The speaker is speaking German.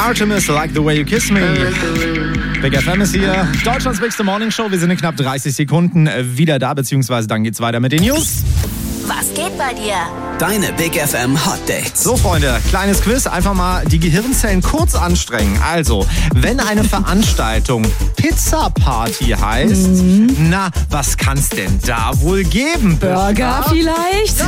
Artemis, Like the Way You Kiss Me. Big FM ist hier, Deutschlands bigste Morningshow. Wir sind in knapp 30 Sekunden wieder da, beziehungsweise dann geht's weiter mit den News. Was geht bei dir? Deine Big FM Hot Dates. So Freunde, kleines Quiz, einfach mal die Gehirnzellen kurz anstrengen. Also, wenn eine Veranstaltung Pizza Party heißt, na, was kann's denn da wohl geben? Burger vielleicht?